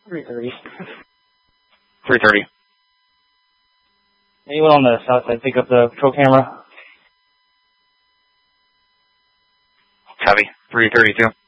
3:30. 3:30. Anyone on the south side pick up the patrol camera? Copy. 3:32.